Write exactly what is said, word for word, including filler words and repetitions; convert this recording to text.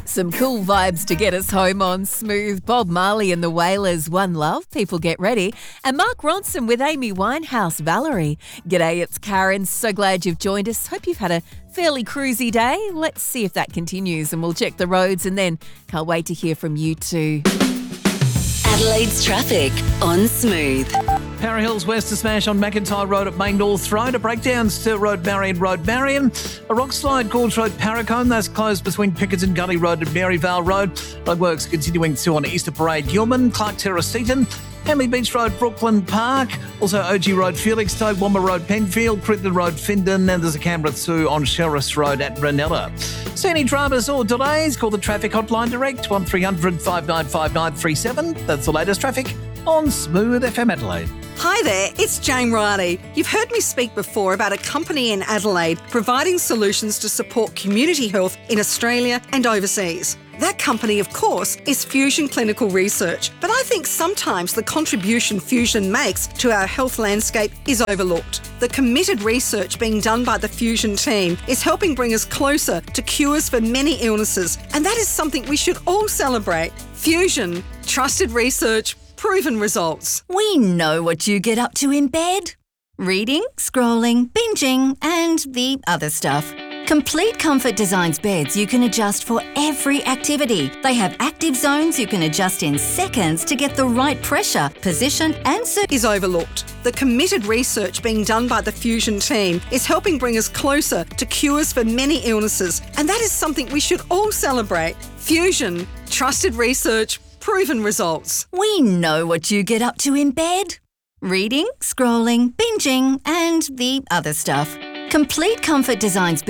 Some cool vibes to get us home on Smooth. Bob Marley and the Wailers, One Love, People Get Ready. And Mark Ronson with Amy Winehouse, Valerie. G'day, it's Karen. So glad you've joined us. Hope you've had a fairly cruisy day. Let's see if that continues and we'll check the roads and then can't wait to hear from you too. Adelaide's traffic on Smooth. Para Hills West, a smash on McIntyre Road at Main North Road, a breakdown Sturt Road, Marion Road, Marion, a rock slide Gorge Road, Paracombe, that's closed between Pickett's Gully Road and Maryvale Road. Roadworks continuing to on Easter Parade, Gilman, Clark Terrace, Seaton, Hamley Beach Road, Brooklyn Park, also O G Road, Felixstowe, Womber Road, Penfield, Crittenden Road, Findon, and there's a Canberra two on Sheriffs Road at Ranella. See any dramas or delays? Call the traffic hotline direct, one three hundred five nine five nine three seven. That's the latest traffic on Smooth F M Adelaide. Hi there, it's Jane Riley. You've heard me speak before about a company in Adelaide providing solutions to support community health in Australia and overseas. That company, of course, is Fusion Clinical Research, but I think sometimes the contribution Fusion makes to our health landscape is overlooked. The committed research being done by the Fusion team is helping bring us closer to cures for many illnesses, and that is something we should all celebrate. Fusion, trusted research, proven results. We know what you get up to in bed. Reading, scrolling, binging, and the other stuff. Complete Comfort designs beds you can adjust for every activity. They have active zones you can adjust in seconds to get the right pressure, position, and service. Is overlooked. The committed research being done by the Fusion team is helping bring us closer to cures for many illnesses, and that is something we should all celebrate. Fusion, trusted research, proven results. We know what you get up to in bed. Reading, scrolling, binging, and the other stuff. Complete Comfort designs beds